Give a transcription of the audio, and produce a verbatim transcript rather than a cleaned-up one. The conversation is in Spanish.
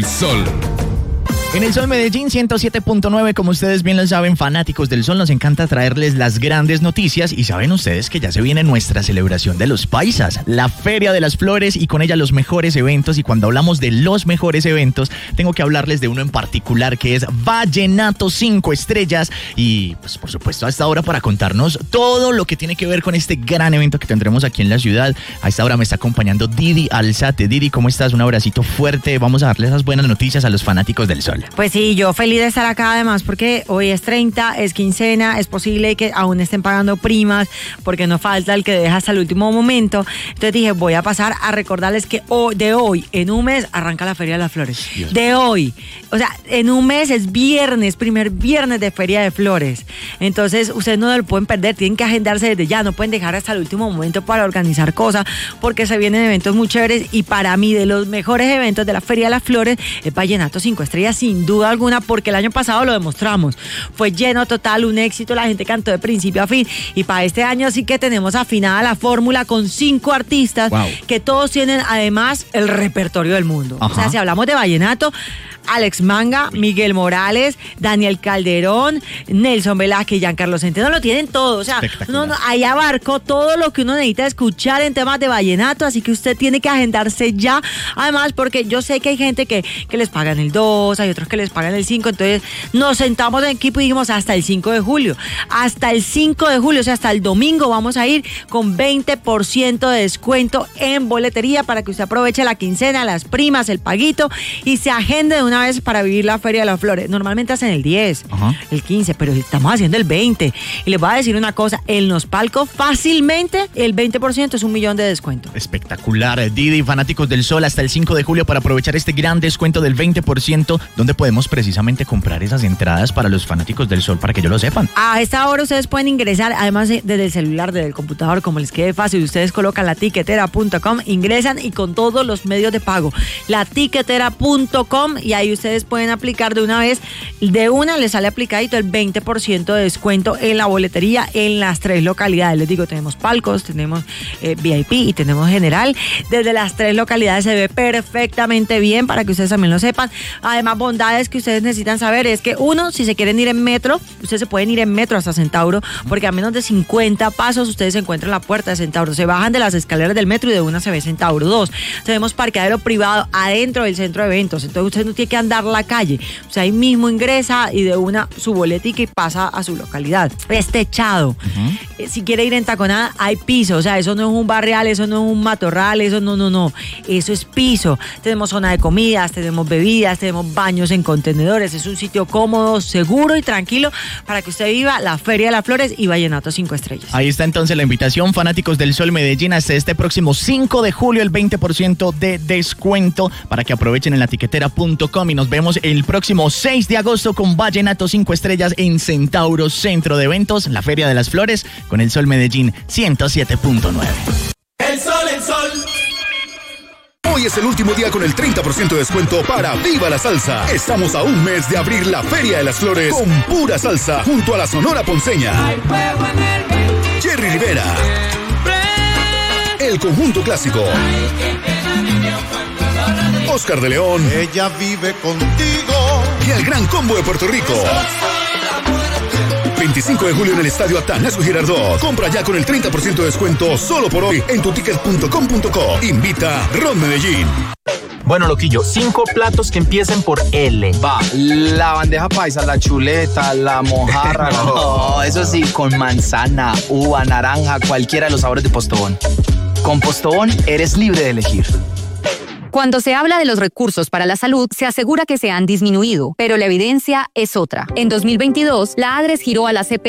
del Sol. En el Sol Medellín ciento siete punto nueve, como ustedes bien lo saben, fanáticos del Sol, nos encanta traerles las grandes noticias y saben ustedes que ya se viene nuestra celebración de los paisas, la Feria de las Flores y con ella los mejores eventos. Y cuando hablamos de los mejores eventos, tengo que hablarles de uno en particular que es Vallenato cinco Estrellas y pues por supuesto a esta hora para contarnos todo lo que tiene que ver con este gran evento que tendremos aquí en la ciudad. A esta hora me está acompañando Didi Alzate. Didi, ¿cómo estás? Un abracito fuerte. Vamos a darle esas buenas noticias a los fanáticos del Sol. Pues sí, yo feliz de estar acá además porque hoy es treinta, es quincena, es posible que aún estén pagando primas porque no falta el que deja hasta el último momento. Entonces dije, voy a pasar a recordarles que hoy, de hoy, en un mes, arranca la Feria de las Flores. Dios. De hoy. O sea, en un mes es viernes, primer viernes de Feria de Flores. Entonces, ustedes no lo pueden perder, tienen que agendarse desde ya, no pueden dejar hasta el último momento para organizar cosas porque se vienen eventos muy chéveres y para mí de los mejores eventos de la Feria de las Flores es Vallenato cinco Estrellas, sin duda alguna, porque el año pasado lo demostramos. Fue lleno total, un éxito, la gente cantó de principio a fin y para este año sí que tenemos afinada la fórmula con cinco artistas wow. que todos tienen además el repertorio del mundo. Ajá. O sea, si hablamos de vallenato, Alex Manga, Miguel Morales, Daniel Calderón, Nelson Velázquez, Giancarlo Centeno, lo tienen todo. O sea, no, no, ahí abarcó todo lo que uno necesita escuchar en temas de vallenato, así que usted tiene que agendarse ya. Además, porque yo sé que hay gente que, que les pagan el dos, hay otros que les pagan el cinco, entonces nos sentamos en equipo y dijimos hasta el cinco de julio. Hasta el cinco de julio, o sea, hasta el domingo vamos a ir con veinte por ciento de descuento en boletería para que usted aproveche la quincena, las primas, el paguito y se agende de una vez para vivir la Feria de las Flores. Normalmente hacen el diez, ajá, el quince, pero estamos haciendo el veinte. Y les voy a decir una cosa, en los palcos fácilmente el veinte por ciento es un millón de descuento. Espectacular, Didi, fanáticos del Sol, hasta el cinco de julio para aprovechar este gran descuento del veinte por ciento, donde podemos precisamente comprar esas entradas para los fanáticos del Sol, para que ellos lo sepan. A esta hora ustedes pueden ingresar, además desde el celular, desde el computador, como les quede fácil, ustedes colocan la tiquetera punto com, ingresan y con todos los medios de pago, la tiquetera punto com, y ahí ustedes pueden aplicar de una vez, de una les sale aplicadito el veinte por ciento de descuento en la boletería en las tres localidades. Les digo, tenemos palcos, tenemos eh, V I P y tenemos general. Desde las tres localidades se ve perfectamente bien para que ustedes también lo sepan. Además, bondades que ustedes necesitan saber es que uno, si se quieren ir en metro, ustedes se pueden ir en metro hasta Centauro, porque a menos de cincuenta pasos ustedes se encuentran en la puerta de Centauro. Se bajan de las escaleras del metro y de una se ve Centauro. Dos, tenemos parqueadero privado adentro del centro de eventos, entonces usted no tiene que andar la calle, o sea, ahí mismo ingresa y de una su boletica y pasa a su localidad. Es techado. Uh-huh. Si quiere ir en taconada, hay piso, o sea, eso no es un barrial, eso no es un matorral, eso no, no, no, eso es piso. Tenemos zona de comidas, tenemos bebidas, tenemos baños en contenedores, es un sitio cómodo, seguro y tranquilo para que usted viva la Feria de las Flores y Vallenato cinco Estrellas. Ahí está entonces la invitación, fanáticos del Sol Medellín, hasta este próximo cinco de julio, el veinte por ciento de descuento para que aprovechen en la tiquetera punto com y nos vemos el próximo seis de agosto con Vallenato cinco Estrellas en Centauro, Centro de Eventos, la Feria de las Flores, con el Sol Medellín ciento siete punto nueve. El sol, el sol. Hoy es el último día con el treinta por ciento de descuento para Viva la Salsa. Estamos a un mes de abrir la Feria de las Flores con pura salsa junto a la Sonora Ponceña, Jerry Rivera, El Conjunto Clásico, Oscar de León, Ella vive contigo, y el Gran Combo de Puerto Rico. veinticinco de julio en el Estadio Atanasio Girardot. Compra ya con el treinta por ciento de descuento solo por hoy en tu ticket punto com punto co. Invita Ron Medellín. Bueno, loquillo, cinco platos que empiecen por L. Va, la bandeja paisa, la chuleta, la mojarra. No, eso sí, con manzana, uva, naranja, cualquiera de los sabores de Postobón. Con Postobón eres libre de elegir. Cuando se habla de los recursos para la salud, se asegura que se han disminuido, pero la evidencia es otra. En dos mil veintidós, la ADRES giró a la C P